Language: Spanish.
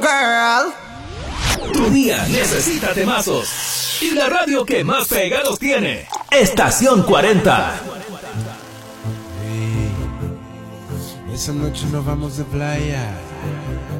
Girl. Tu día necesita temazos. Y la radio que más pegados tiene. Estación 40. Hey, esa noche nos vamos de playa.